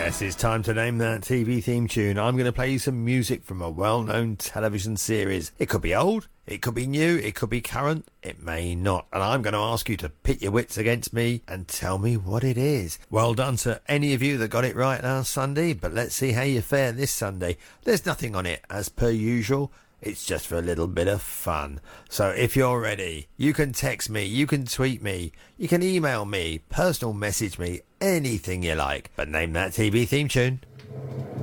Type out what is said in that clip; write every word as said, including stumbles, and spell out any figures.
Yes, it's time to name that T V theme tune. I'm going to play you some music from a well-known television series. It could be old, it could be new, it could be current, it may not. And I'm going to ask you to pit your wits against me and tell me what it is. Well done to any of you that got it right last Sunday, but let's see how you fare this Sunday. There's nothing on it as per usual. It's just for a little bit of fun. So if you're ready, you can text me, you can tweet me, you can email me, personal message me, anything you like. But name that T V theme tune.